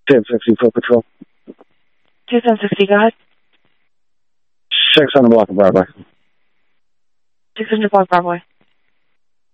1060 Foot Patrol. 2760, go ahead. 600 block of Broadway. 600 block Broadway.